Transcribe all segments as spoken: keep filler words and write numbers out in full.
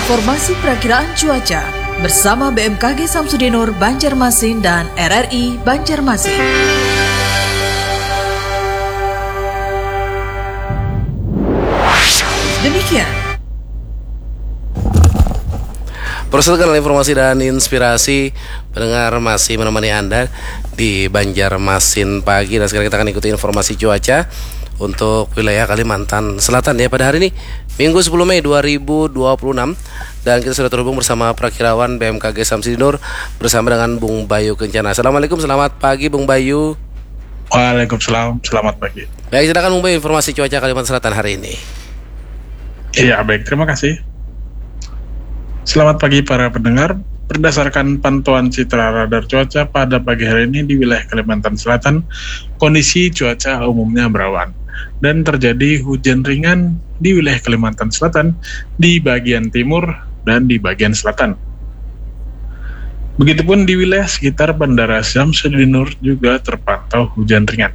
Informasi perakiraan cuaca bersama B M K G Samsudinur Banjarmasin dan R R I Banjarmasin. Demikian Persilakan informasi dan inspirasi pendengar masih menemani Anda di Banjarmasin pagi. Dan sekarang kita akan ikuti informasi cuaca untuk wilayah Kalimantan Selatan ya pada hari ini Minggu sepuluh Mei dua ribu dua puluh enam. Dan kita sudah terhubung bersama Prakirawan B M K G Samsudinur bersama dengan Bung Bayu Kencana. Assalamualaikum, selamat pagi Bung Bayu. Waalaikumsalam, selamat pagi. Baik, silakan Bung Bayu informasi cuaca Kalimantan Selatan hari ini. Iya baik, terima kasih. Selamat pagi para pendengar. Berdasarkan pantauan citra radar cuaca pada pagi hari ini di wilayah Kalimantan Selatan, kondisi cuaca umumnya berawan dan terjadi hujan ringan di wilayah Kalimantan Selatan di bagian timur dan di bagian selatan. Begitupun di wilayah sekitar Bandara Samsudinur juga terpantau hujan ringan.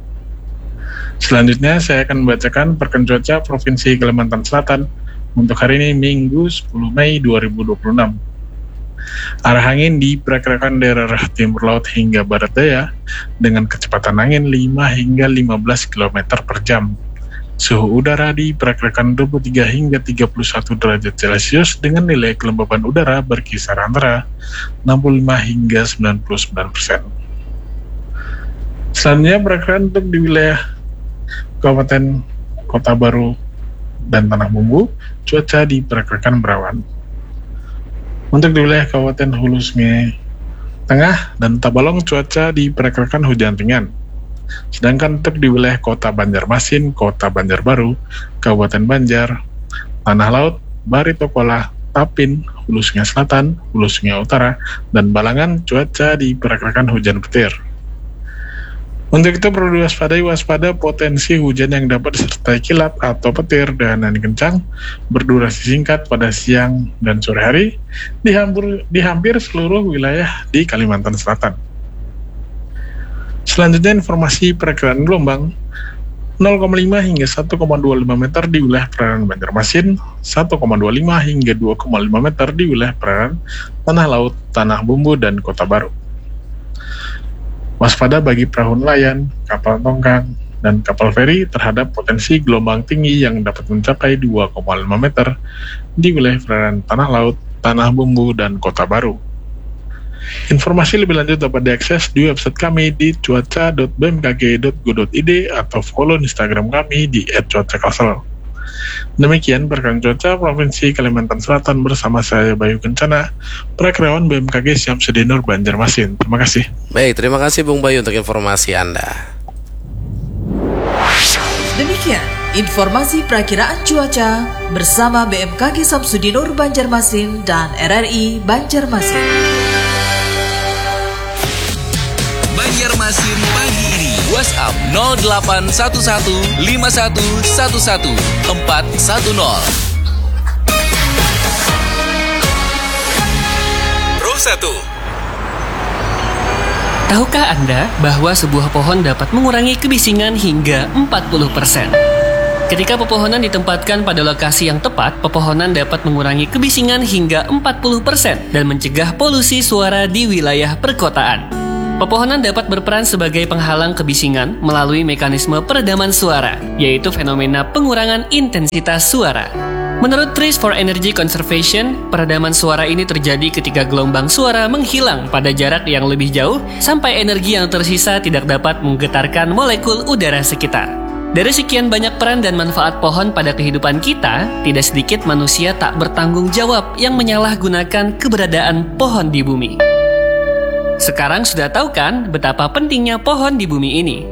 Selanjutnya saya akan membacakan perken cuaca Provinsi Kalimantan Selatan untuk hari ini Minggu sepuluh Mei dua ribu dua puluh enam. Arah angin diperkirakan daerah timur laut hingga barat daya dengan kecepatan angin lima hingga lima belas kilometer per jam. Suhu udara diperkirakan dua puluh tiga hingga tiga puluh satu derajat Celcius dengan nilai kelembapan udara berkisar antara enam puluh lima hingga sembilan puluh sembilan persen. Selanjutnya perkiraan untuk di wilayah Kabupaten Kota Baru dan Tanah Bumbu, cuaca diperkirakan berawan. Untuk di wilayah Kabupaten Hulu Sungai Tengah dan Tabalong, cuaca diperkirakan hujan ringan. Sedangkan untuk di wilayah Kota Banjarmasin, Kota Banjarbaru, Kabupaten Banjar, Tanah Laut, Baritokwala, Tapin, Hulu Sungai Selatan, Hulu Sungai Utara, dan Balangan, cuaca diperkirakan hujan petir. Untuk itu perlu diwaspadai waspada potensi hujan yang dapat disertai kilat atau petir dan angin kencang berdurasi singkat pada siang dan sore hari di hampir, di hampir seluruh wilayah di Kalimantan Selatan. Selanjutnya informasi perakiraan gelombang nol koma lima hingga satu koma dua lima meter di wilayah perairan Banjarmasin, satu koma dua lima hingga dua koma lima meter di wilayah perairan Tanah Laut, Tanah Bumbu, dan Kota Baru. Waspada bagi perahu nelayan, kapal tongkang, dan kapal feri terhadap potensi gelombang tinggi yang dapat mencapai dua koma lima meter di wilayah perairan Tanah Laut, Tanah Bumbu, dan Kota Baru. Informasi lebih lanjut dapat diakses di website kami di cuaca dot b m k g dot go dot i d atau follow Instagram kami di et cuaca kalsel. Demikian perkiraan cuaca Provinsi Kalimantan Selatan bersama saya Bayu Kencana, Prakirawan B M K G Samsudinur Banjarmasin. Terima kasih. Baik, terima kasih Bung Bayu untuk informasi Anda. Demikian informasi perakiraan cuaca bersama B M K G Samsudinur Banjarmasin dan R R I Banjarmasin. Banjarmasin pagi ini. WhatsApp nol delapan satu satu lima satu satu satu empat satu nol. Pro satu. Tahukah Anda bahwa sebuah pohon dapat mengurangi kebisingan hingga empat puluh persen? Ketika pepohonan ditempatkan pada lokasi yang tepat, pepohonan dapat mengurangi kebisingan hingga empat puluh persen dan mencegah polusi suara di wilayah perkotaan. Pepohonan dapat berperan sebagai penghalang kebisingan melalui mekanisme peredaman suara, yaitu fenomena pengurangan intensitas suara. Menurut Trees for Energy Conservation, peredaman suara ini terjadi ketika gelombang suara menghilang pada jarak yang lebih jauh sampai energi yang tersisa tidak dapat menggetarkan molekul udara sekitar. Dari sekian banyak peran dan manfaat pohon pada kehidupan kita, tidak sedikit manusia tak bertanggung jawab yang menyalahgunakan keberadaan pohon di bumi. Sekarang sudah tahu kan betapa pentingnya pohon di bumi ini?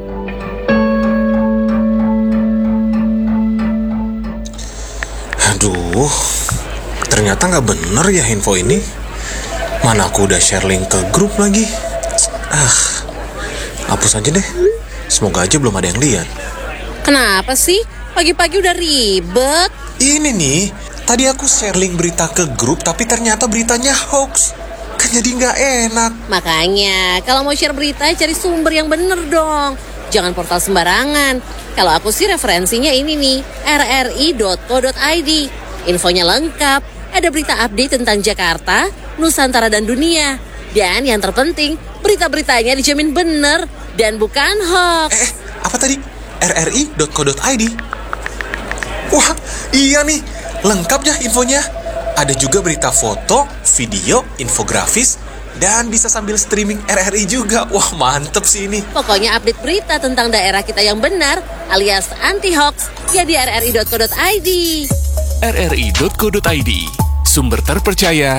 Aduh, ternyata nggak bener ya info ini. Mana aku udah share link ke grup lagi. Ah, hapus aja deh. Semoga aja belum ada yang lihat. Kenapa sih? Pagi-pagi udah ribet. Ini nih, tadi aku share link berita ke grup tapi ternyata beritanya hoax. Kan jadi nggak enak. Makanya, kalau mau share berita, cari sumber yang bener dong. Jangan portal sembarangan. Kalau aku sih referensinya ini nih, r r i dot co dot i d. Infonya lengkap, Ada berita update tentang Jakarta, Nusantara, dan dunia. Dan yang terpenting, berita-beritanya dijamin benar dan bukan hoax. Eh, apa tadi? r r i dot co dot i d. Wah, iya nih. Lengkap ya infonya. Ada juga berita foto, video, infografis, dan bisa sambil streaming R R I juga. Wah, mantep sih ini. Pokoknya update berita tentang daerah kita yang benar alias anti-hoax ya di r r i dot co dot i d. r r i dot co dot i d, sumber terpercaya